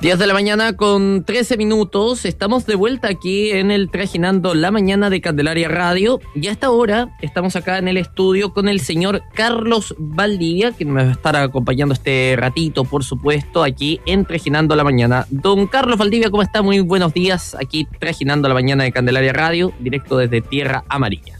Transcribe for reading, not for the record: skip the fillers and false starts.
10 de la mañana con 13 minutos. Estamos de vuelta aquí en el Trajinando la Mañana de Candelaria Radio. Y a esta hora estamos acá en el estudio con el señor Carlos Valdivia, que me va a estar acompañando este ratito, por supuesto, aquí en Trajinando la Mañana. Don Carlos Valdivia, ¿cómo está? Muy buenos días. Aquí Trajinando la Mañana de Candelaria Radio, directo desde Tierra Amarilla.